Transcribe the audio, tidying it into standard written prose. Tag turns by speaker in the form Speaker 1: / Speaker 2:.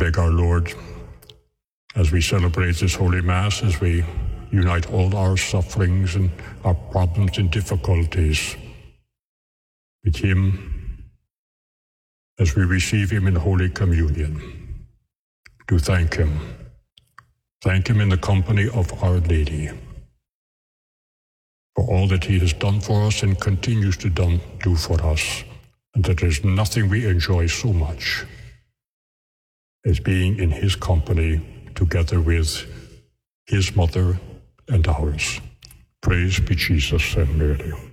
Speaker 1: beg our Lord, as we celebrate this Holy Mass, as we unite all our sufferings and our problems and difficulties with Him, as we receive Him in Holy Communion, to thank Him. Thank Him in the company of Our Lady for all that He has done for us and continues to do for us, and that there's nothing we enjoy so much as being in His company together with His mother and ours. Praise be Jesus and Mary.